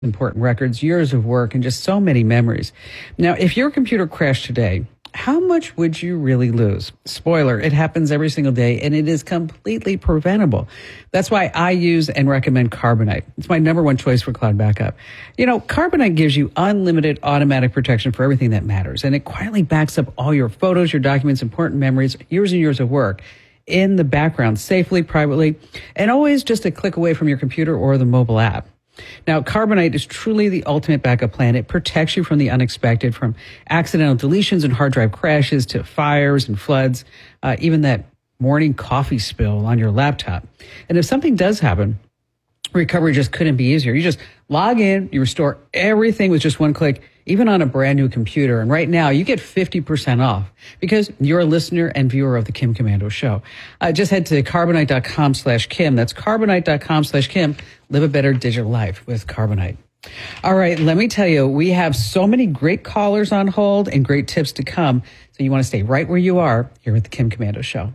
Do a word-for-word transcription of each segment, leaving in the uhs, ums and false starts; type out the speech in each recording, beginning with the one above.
important records, years of work, and just so many memories. Now, if your computer crashed today, how much would you really lose? Spoiler, it happens every single day, and it is completely preventable. That's why I use and recommend Carbonite. It's my number one choice for cloud backup. You know, Carbonite gives you unlimited automatic protection for everything that matters, and it quietly backs up all your photos, your documents, important memories, years and years of work in the background, safely, privately, and always just a click away from your computer or the mobile app. Now, Carbonite is truly the ultimate backup plan. It protects you from the unexpected, from accidental deletions and hard drive crashes to fires and floods, uh, even that morning coffee spill on your laptop. And if something does happen, recovery just couldn't be easier. You just log in, you restore everything with just one click, even on a brand new computer. And right now you get fifty percent off because you're a listener and viewer of the Kim Komando Show. Uh, just head to carbonite.com slash Kim. That's carbonite.com slash Kim. Live a better digital life with Carbonite. All right, let me tell you, we have so many great callers on hold and great tips to come. So you want to stay right where you are here with the Kim Komando Show.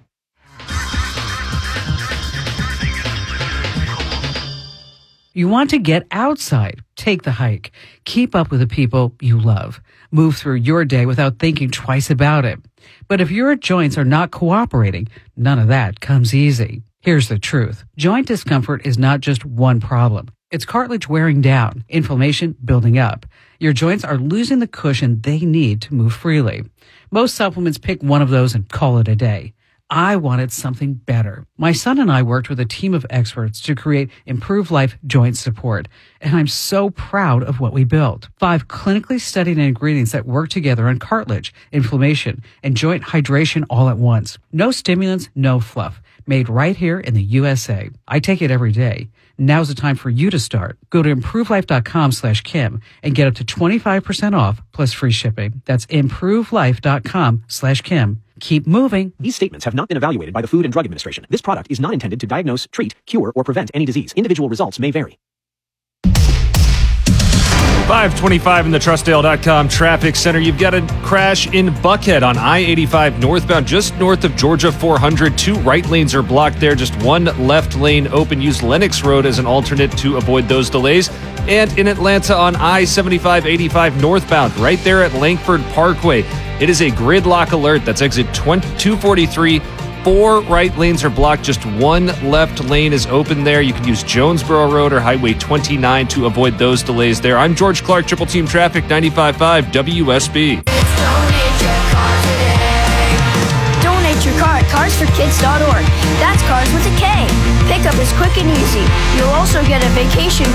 You want to get outside, take the hike, keep up with the people you love, move through your day without thinking twice about it. But if your joints are not cooperating, none of that comes easy. Here's the truth. Joint discomfort is not just one problem. It's cartilage wearing down, inflammation building up. Your joints are losing the cushion they need to move freely. Most supplements pick one of those and call it a day. I wanted something better. My son and I worked with a team of experts to create Improve Life Joint Support, and I'm so proud of what we built. Five clinically studied ingredients that work together on cartilage, inflammation, and joint hydration all at once. No stimulants, no fluff. Made right here in the U S A. I take it every day. Now's the time for you to start. Go to improvelife.com slash Kim and get up to twenty-five percent off plus free shipping. That's improvelife.com slash Kim. Keep moving. These statements have not been evaluated by the Food and Drug Administration. This product is not intended to diagnose, treat, cure, or prevent any disease. Individual results may vary. five twenty-five in the Trustdale dot com traffic center. You've got a crash in Buckhead on I eighty-five northbound, just north of Georgia four hundred. Two right lanes are blocked there, just one left lane open. Use Lennox Road as an alternate to avoid those delays. And in Atlanta on I seventy-five eighty-five northbound, right there at Langford Parkway. It is a gridlock alert. That's exit two forty-three. Four right lanes are blocked. Just one left lane is open there. You can use Jonesboro Road or Highway twenty-nine to avoid those delays there. I'm George Clark, Triple Team Traffic, ninety-five point five W S B. Donate your car today. Donate your car at cars for kids dot org. That's cars with a K. Pickup is quick and easy. You'll also get a vacation